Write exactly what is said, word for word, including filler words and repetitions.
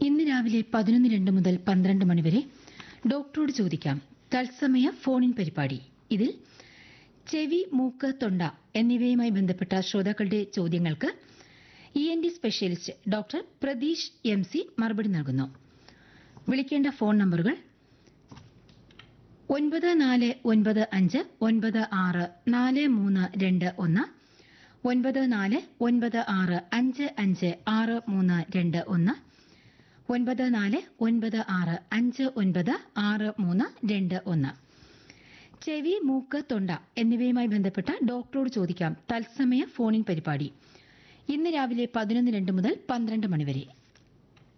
ഇന്ന് രാവിലെ പതിനൊന്ന് രണ്ട് മുതൽ പന്ത്രണ്ട് മണിവരെ ഡോക്ടറോട് ചോദിക്കാം തത്സമയ ഫോണിൻ പരിപാടി. ഇതിൽ ചെവി, മൂക്ക്, തൊണ്ട എന്നിവയുമായി ബന്ധപ്പെട്ട ശ്രോതാക്കളുടെ ചോദ്യങ്ങൾക്ക് E N D specialist doctor Pratheesh M C മറുപടി നൽകുന്നു. വിളിക്കേണ്ട ഫോൺ നമ്പറുകൾ ഒൻപത് നാല് ഒൻപത് അഞ്ച് ഒൻപത് ആറ് നാല് മൂന്ന് രണ്ട് ഒന്ന്, ഒൻപത് നാല് ഒൻപത് ആറ് അഞ്ച് അഞ്ച് ആറ് മൂന്ന് രണ്ട് ഒന്ന്, ഒൻപത് നാല് ഒൻപത് ആറ് അഞ്ച് ഒൻപത് ആറ് മൂന്ന് രണ്ട് ഒന്ന്. ചെവി, മൂക്ക്, തൊണ്ട എന്നിവയുമായി ബന്ധപ്പെട്ട ഡോക്ടറോട് ചോദിക്കാം തത്സമയ ഫോണിൻ പരിപാടി ഇന്ന് രാവിലെ പതിനൊന്ന് രണ്ട് മുതൽ പന്ത്രണ്ട് മണിവരെ.